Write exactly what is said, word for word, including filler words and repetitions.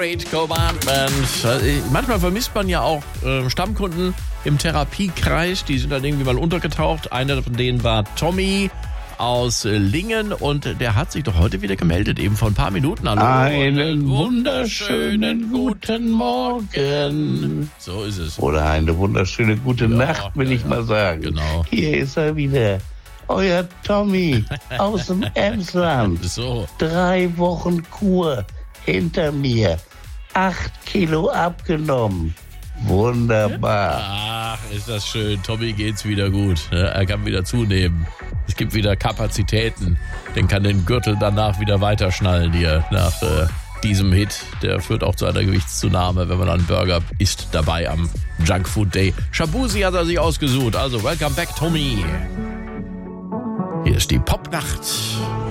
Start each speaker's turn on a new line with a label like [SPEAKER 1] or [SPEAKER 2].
[SPEAKER 1] Great Commandment. Manchmal vermisst man ja auch äh, Stammkunden im Therapiekreis. Die sind dann irgendwie mal untergetaucht. Einer von denen war Tommy aus Lingen und der hat sich doch heute wieder gemeldet, eben vor ein paar Minuten. Hallo.
[SPEAKER 2] Einen wunderschönen guten Morgen.
[SPEAKER 1] So ist es.
[SPEAKER 2] Oder eine wunderschöne gute
[SPEAKER 1] Ja,
[SPEAKER 2] Nacht, will
[SPEAKER 1] ja,
[SPEAKER 2] ich
[SPEAKER 1] ja.
[SPEAKER 2] mal sagen.
[SPEAKER 1] Genau.
[SPEAKER 2] Hier ist er wieder. Euer Tommy aus dem Emsland.
[SPEAKER 1] So.
[SPEAKER 2] Drei Wochen Kur hinter mir. Acht Kilo abgenommen. Wunderbar.
[SPEAKER 1] Ach, ist das schön. Tommy geht's wieder gut. Er kann wieder zunehmen. Es gibt wieder Kapazitäten. Den kann den Gürtel danach wieder weiterschnallen hier nach äh, diesem Hit. Der führt auch zu einer Gewichtszunahme, wenn man einen Burger isst dabei am Junkfood Day. Shabuzi hat er sich ausgesucht. Also, welcome back, Tommy. Hier ist die Popnacht.